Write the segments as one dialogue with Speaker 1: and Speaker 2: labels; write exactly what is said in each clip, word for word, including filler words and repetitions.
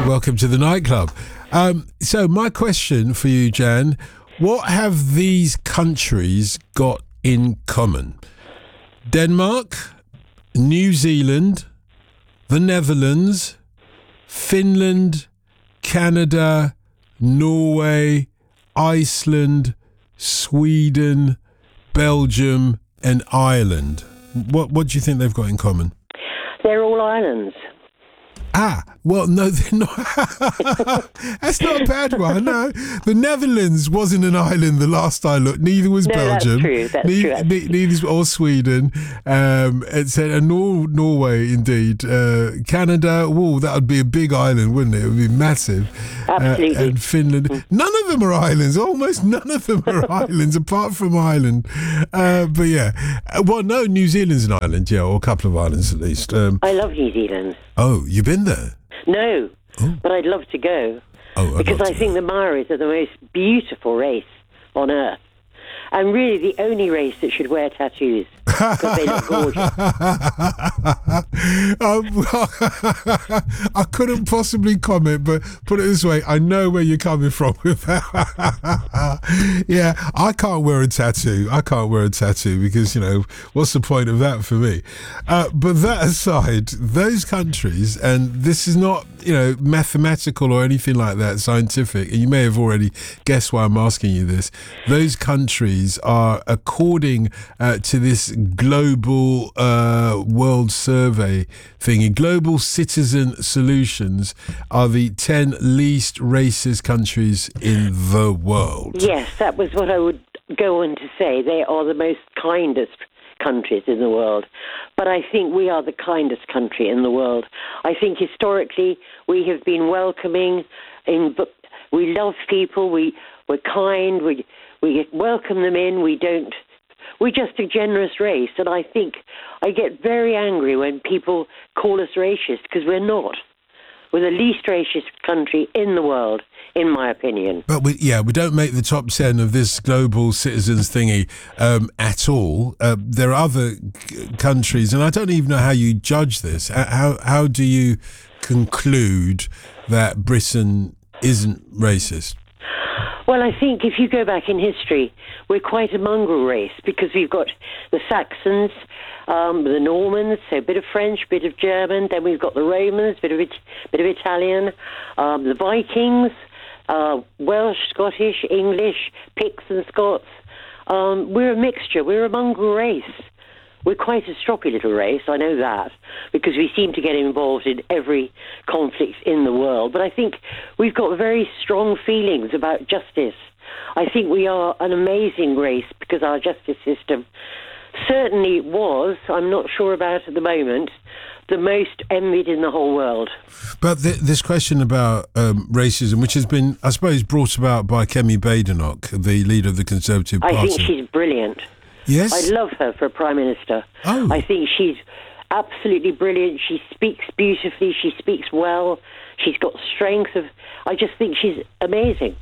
Speaker 1: Welcome to the nightclub. Um, so my question for you, Jan, what have these countries got in common? Denmark, New Zealand, the Netherlands, Finland, Canada, Norway, Iceland, Sweden, Belgium, and Ireland. What what do you think they've got in common?
Speaker 2: They're all islands.
Speaker 1: Ah, well, no, they're not. That's not a bad one, no. The Netherlands wasn't an island the last I looked. Neither was
Speaker 2: no,
Speaker 1: Belgium.
Speaker 2: That's true. That's
Speaker 1: ne-
Speaker 2: true.
Speaker 1: ne- neither was Sweden. Um, it's a, Nor- Norway, indeed. Uh, Canada, whoa, that would be a big island, wouldn't it? It would be massive.
Speaker 2: Absolutely.
Speaker 1: Uh, and Finland. Mm. None of them are islands. Almost none of them are islands, apart from Ireland. Uh, but yeah. Well, no, New Zealand's an island, yeah, or a couple of islands at least. Um,
Speaker 2: I love New Zealand.
Speaker 1: Oh, you've been there?
Speaker 2: No,
Speaker 1: oh.
Speaker 2: but I'd love to go.
Speaker 1: Oh,
Speaker 2: because I think the Maoris are the most beautiful race on earth. And really the only race that should wear tattoos because they look gorgeous.
Speaker 1: um, I couldn't possibly comment, but put it this way, I know where you're coming from with that. Yeah, I can't wear a tattoo. I can't wear a tattoo because, you know, what's the point of that for me? Uh, but that aside, those countries, and this is not, you know, mathematical or anything like that, scientific, and you may have already guessed why I'm asking you this, those countries are, according uh, to this global uh, world survey thingy, Global Citizen Solutions, are the ten least racist countries in the world.
Speaker 2: Yes, that was what I would go on to say. They are the most kindest countries in the world. But I think we are the kindest country in the world. I think historically we have been welcoming. In, we love people. We, we're kind. We, we welcome them in. We don't... We're just a generous race. And I think I get very angry when people call us racist because we're not. We're the least racist country in the world, in my opinion.
Speaker 1: But we, yeah, we don't make the top ten of this global citizens thingy um, at all. Uh, there are other c- countries, and I don't even know how you judge this. How how do you conclude that Britain isn't racist?
Speaker 2: Well, I think if you go back in history, we're quite a mongrel race because we've got the Saxons, um, the Normans, so a bit of French, a bit of German. Then we've got the Romans, a bit of it, bit of Italian, um, the Vikings, uh, Welsh, Scottish, English, Picts and Scots. Um, we're a mixture. We're a mongrel race. We're quite a stroppy little race, I know that, because we seem to get involved in every conflict in the world. But I think we've got very strong feelings about justice. I think we are an amazing race because our justice system certainly was, I'm not sure about at the moment, the most envied in the whole world.
Speaker 1: But th- this question about um, racism, which has been, I suppose, brought about by Kemi Badenoch, the leader of the Conservative Party.
Speaker 2: I think she's brilliant.
Speaker 1: Yes?
Speaker 2: I love her for a Prime Minister.
Speaker 1: Oh.
Speaker 2: I think she's absolutely brilliant. She speaks beautifully. She speaks well. She's got strength. Of. I just think she's amazing.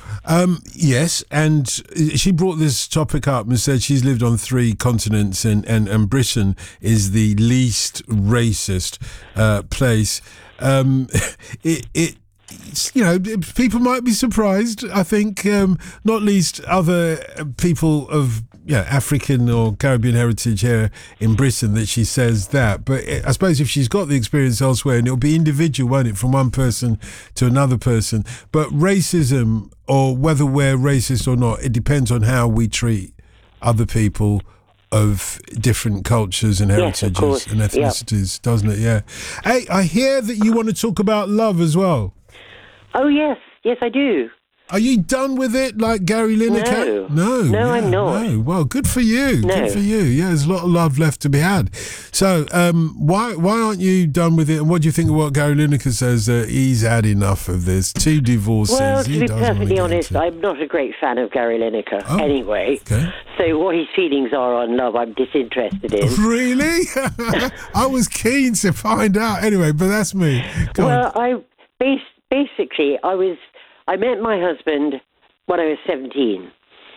Speaker 1: Um, yes, and she brought this topic up and said she's lived on three continents and, and, and Britain is the least racist uh, place. Um, it, it You know, people might be surprised. I think, um, not least other people of yeah African or Caribbean heritage here in Britain, that she says that. But I suppose if she's got the experience elsewhere, and it'll be individual, won't it, from one person to another person. But racism, or whether we're racist or not, it depends on how we treat other people of different cultures and heritages
Speaker 2: yes,
Speaker 1: and ethnicities, yep. doesn't it? Yeah. Hey, I hear that you want to talk about love as well.
Speaker 2: Oh, yes. Yes, I do.
Speaker 1: Are you done with it like Gary Lineker?
Speaker 2: No.
Speaker 1: No.
Speaker 2: No,
Speaker 1: yeah,
Speaker 2: I'm not.
Speaker 1: No. Well, good for you.
Speaker 2: No.
Speaker 1: Good for you. Yeah, there's a lot of love left to be had. So um, why why aren't you done with it? And what do you think of what Gary Lineker says, that he's had enough of this? Two divorces.
Speaker 2: Well, to
Speaker 1: he
Speaker 2: be
Speaker 1: doesn't
Speaker 2: perfectly
Speaker 1: want to
Speaker 2: honest,
Speaker 1: get into-
Speaker 2: I'm not a great fan of Gary Lineker
Speaker 1: Oh,
Speaker 2: anyway.
Speaker 1: Okay.
Speaker 2: So what his feelings are on love, I'm disinterested in.
Speaker 1: Really? I was keen to find out. Anyway, but that's me. Go
Speaker 2: well,
Speaker 1: on.
Speaker 2: I bas- basically, I was I met my husband when I was seventeen.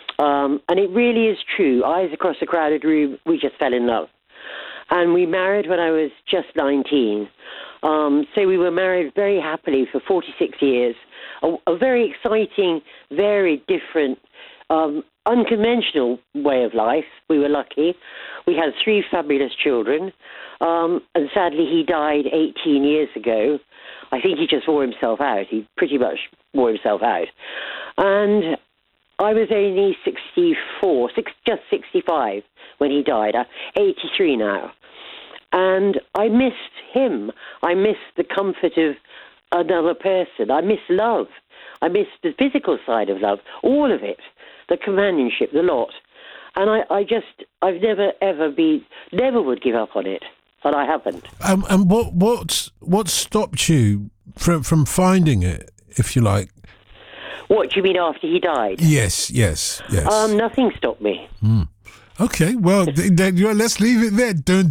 Speaker 2: Um, and it really is true. Eyes across a crowded room, we just fell in love. And we married when I was just nineteen. Um, so we were married very happily for forty-six years. A, a very exciting, very different, um, unconventional way of life. We were lucky. We had three fabulous children. Um, and sadly, he died eighteen years ago. I think he just wore himself out. He pretty much wore himself out. And I was only sixty-four, six, just sixty-five when he died. I'm eighty-three now. And I missed him. I missed the comfort of another person. I miss love. I miss the physical side of love, all of it, the companionship, the lot. And I, I just, I've never, ever been, never would give up on it. And I haven't.
Speaker 1: Um, and what what what stopped you from from finding it, if you like?
Speaker 2: What do you mean after he died?
Speaker 1: Yes, yes, yes.
Speaker 2: Um, nothing stopped me.
Speaker 1: Mm. Okay, well, th- th- let's leave it there. Don't